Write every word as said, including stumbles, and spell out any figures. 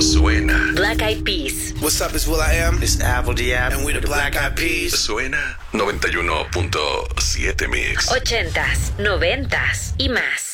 suena. Black Eyed Peas. What's up, it's Will I Am. It's Apple D App. And we're the Black Eyed Peas. Suena noventa y uno punto siete Mix. Ochentas, noventas y más.